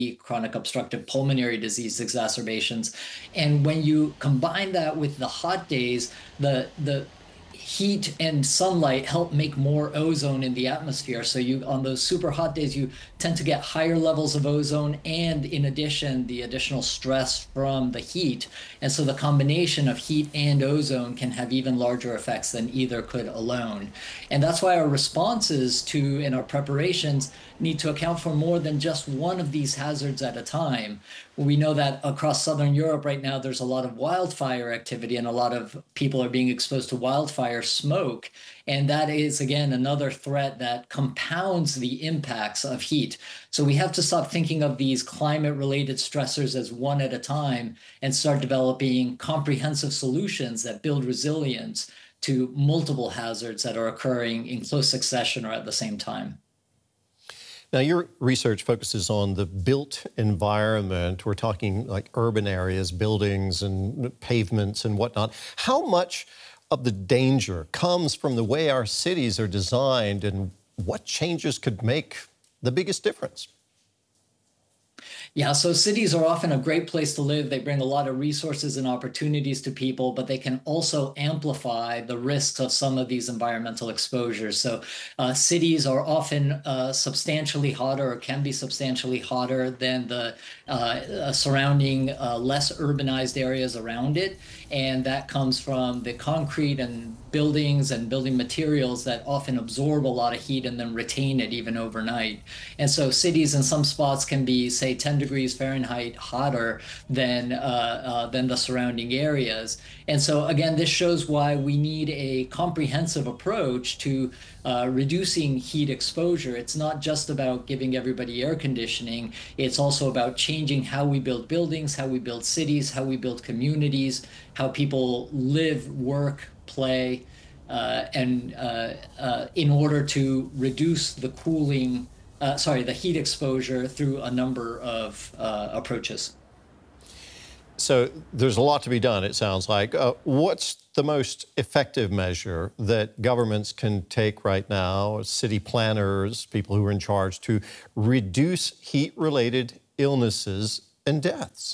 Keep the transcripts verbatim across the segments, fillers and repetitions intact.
chronic obstructive pulmonary disease exacerbations. And when you combine that with the hot days, the the heat and sunlight help make more ozone in the atmosphere. So you, on those super hot days, you tend to get higher levels of ozone, and in addition, the additional stress from the heat. And so the combination of heat and ozone can have even larger effects than either could alone. And that's why our responses to and our preparations need to account for more than just one of these hazards at a time. We know that across Southern Europe right now, there's a lot of wildfire activity, and a lot of people are being exposed to wildfire smoke. And that is, again, another threat that compounds the impacts of heat. So we have to stop thinking of these climate-related stressors as one at a time and start developing comprehensive solutions that build resilience to multiple hazards that are occurring in close succession or at the same time. Now, your research focuses on the built environment. We're talking like urban areas, buildings and pavements and whatnot. How much of the danger comes from the way our cities are designed, and what changes could make the biggest difference? Yeah, so cities are often a great place to live. They bring a lot of resources and opportunities to people, but they can also amplify the risks of some of these environmental exposures. So uh, cities are often uh, substantially hotter, or can be substantially hotter than the uh, uh, surrounding uh, less urbanized areas around it. And that comes from the concrete and buildings and building materials that often absorb a lot of heat and then retain it even overnight. And so cities in some spots can be, say, ten degrees Fahrenheit hotter than, uh, uh, than the surrounding areas. And so, again, this shows why we need a comprehensive approach to uh, reducing heat exposure. It's not just about giving everybody air conditioning. It's also about changing how we build buildings, how we build cities, how we build communities, how people live, work, play, uh, and uh, uh, in order to reduce the cooling, uh, sorry, the heat exposure through a number of uh, approaches. So there's a lot to be done, it sounds like. Uh, what's the most effective measure that governments can take right now, city planners, people who are in charge, to reduce heat-related illnesses and deaths?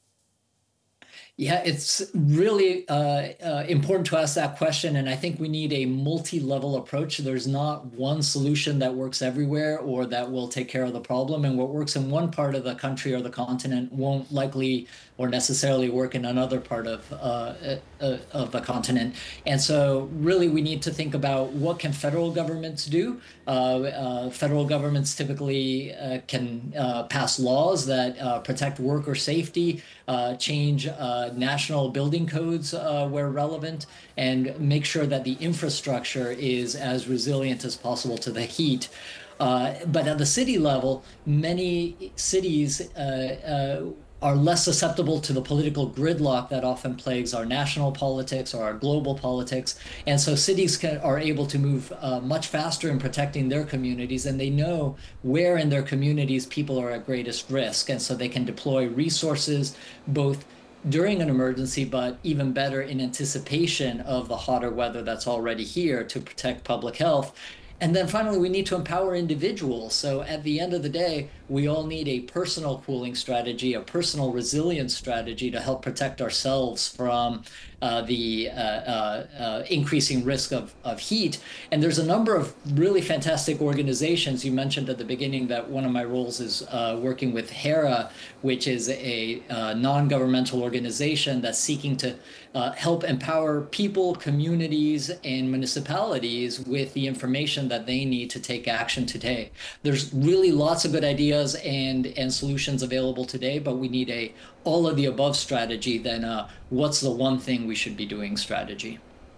Yeah, it's really uh, uh, important to ask that question. And I think we need a multi-level approach. There's not one solution that works everywhere or that will take care of the problem. And what works in one part of the country or the continent won't likely or necessarily work in another part of, uh, uh, of the continent. And so really we need to think about what can federal governments do. Uh, uh, federal governments typically uh, can uh, pass laws that uh, protect worker safety, uh, change uh, national building codes uh, where relevant, and make sure that the infrastructure is as resilient as possible to the heat. Uh, but at the city level, many cities uh, uh, are less susceptible to the political gridlock that often plagues our national politics or our global politics. And so cities can, are able to move uh, much faster in protecting their communities, and they know where in their communities people are at greatest risk. And so they can deploy resources both during an emergency, but even better in anticipation of the hotter weather that's already here to protect public health. And then finally, we need to empower individuals. So at the end of the day, we all need a personal cooling strategy, a personal resilience strategy to help protect ourselves from uh, the uh, uh, uh, increasing risk of, of heat. And there's a number of really fantastic organizations. You mentioned at the beginning that one of my roles is uh, working with HERA, which is a uh, non-governmental organization that's seeking to uh, help empower people, communities, and municipalities with the information that they need to take action today. There's really lots of good ideas and and solutions available today, but we need a all of the above strategy than uh, what's the one thing we should be doing strategy.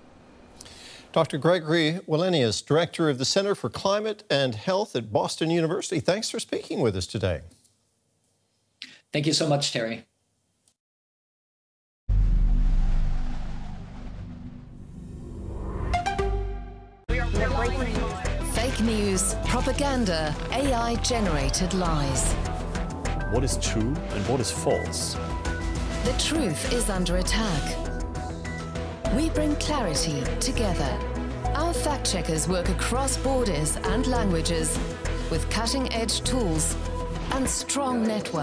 Doctor Gregory Wallenius, Director of the Center for Climate and Health at Boston University. Thanks for speaking with us today. Thank you so much, Terry. Fake news, propaganda, A I-generated lies. What is true and what is false? The truth is under attack. We bring clarity together. Our fact-checkers work across borders and languages with cutting-edge tools, and strong networks.